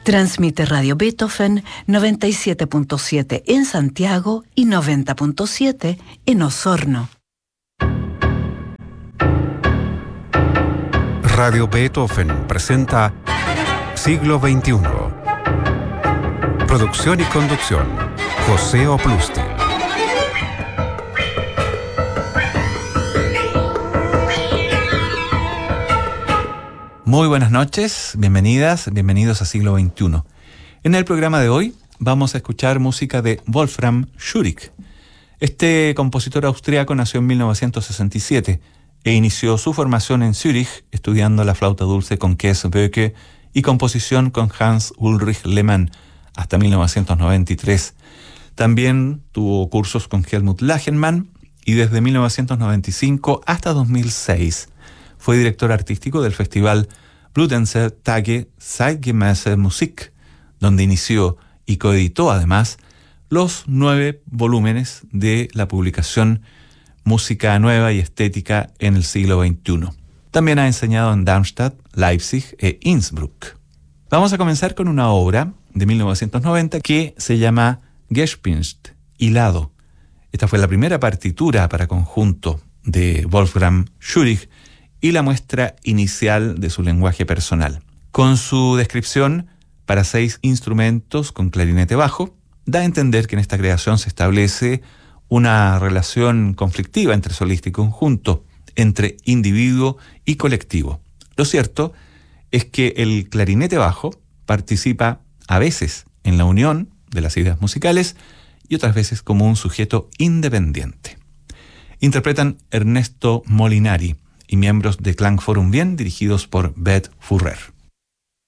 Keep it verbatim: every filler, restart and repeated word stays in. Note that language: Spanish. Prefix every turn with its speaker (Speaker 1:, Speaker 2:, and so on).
Speaker 1: Transmite Radio Beethoven noventa y siete punto siete en Santiago y noventa punto siete en Osorno.
Speaker 2: Radio Beethoven presenta Siglo veintiuno. Producción y conducción, José Oplustil.
Speaker 3: Muy buenas noches, bienvenidas, bienvenidos a Siglo veintiuno. En el programa de hoy vamos a escuchar música de Wolfram Schurig. Este compositor austriaco nació en mil novecientos sesenta y siete e inició su formación en Zúrich estudiando la flauta dulce con Kees Böke y composición con Hans Ulrich Lehmann hasta mil novecientos noventa y tres. También tuvo cursos con Helmut Lachenmann y desde mil novecientos noventa y cinco hasta dos mil seis fue director artístico del festival Bludenzer Tage Zeitgemäße Musik, donde inició y coeditó además los nueve volúmenes de la publicación Música Nueva y Estética en el siglo veintiuno. También ha enseñado en Darmstadt, Leipzig e Innsbruck. Vamos a comenzar con una obra de mil novecientos noventa que se llama Gespinst, Hilado. Esta fue la primera partitura para conjunto de Wolfram Schurig y la muestra inicial de su lenguaje personal. Con su descripción para seis instrumentos con clarinete bajo, da a entender que en esta creación se establece una relación conflictiva entre solista y conjunto, entre individuo y colectivo. Lo cierto es que el clarinete bajo participa a veces en la unión de las ideas musicales y otras veces como un sujeto independiente. Interpretan Ernesto Molinari y miembros de Klangforum Wien dirigidos por Beth Furrer.